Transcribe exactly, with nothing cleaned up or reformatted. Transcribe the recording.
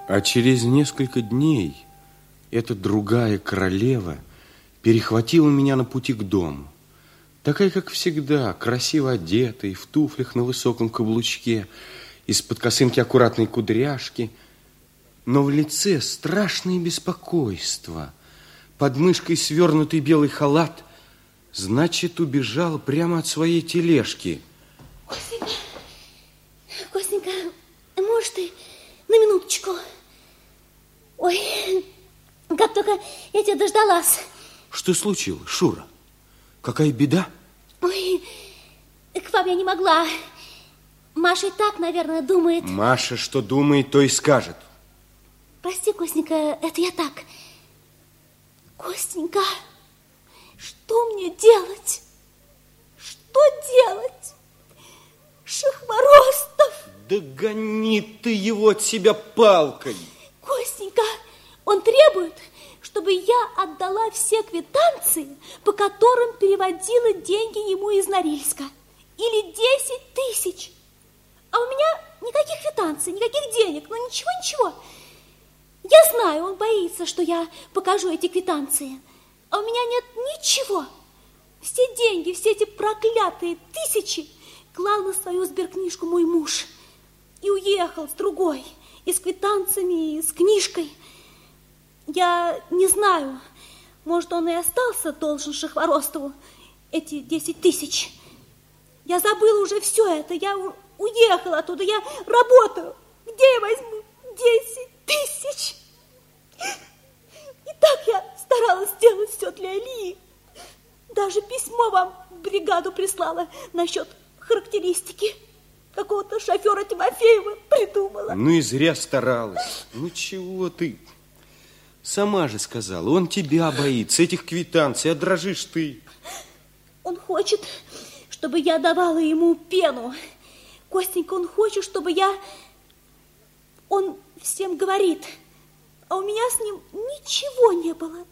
А через несколько дней эта другая королева перехватила меня на пути к дому. Такая, как всегда, красиво одетая, в туфлях на высоком каблучке, из-под косынки аккуратной кудряшки, но в лице страшное беспокойство. Под мышкой свернутый белый халат, значит, убежала прямо от своей тележки. Костенька, Костенька, может, ты на минуточку? Ой, как только я тебя дождалась. Что случилось, Шура? Какая беда? Ой, к вам я не могла. Маша и так, наверное, думает... Маша что думает, то и скажет. Прости, Костенька, это я так. Костенька, что мне делать? Что делать? Шахворостов! Да гони ты его от себя палкой! Костенька, он требует, чтобы я отдала все квитанции, по которым переводила деньги ему из Норильска. Или десять тысяч. А у меня никаких квитанций, никаких денег, ну ничего-ничего. Я знаю, он боится, что я покажу эти квитанции. А у меня нет ничего. Все деньги, все эти проклятые тысячи клал на свою сберкнижку мой муж. И уехал с другой, и с квитанциями, и с книжкой. Я не знаю, может, он и остался должен Шахворостову эти десять тысяч. Я забыла уже все это, я уехала оттуда, я работаю. Где я возьму десять тысяч? И так я старалась сделать все для Ильи. Даже письмо вам в бригаду прислала насчет характеристики. Какого-то шофера Тимофеева придумала. Ну и зря старалась. Ну чего ты? Сама же сказала, он тебя боится, этих квитанций, а дрожишь ты. Он хочет, чтобы я давала ему пену. Костенька, он хочет, чтобы я... Он всем говорит, а у меня с ним ничего не было.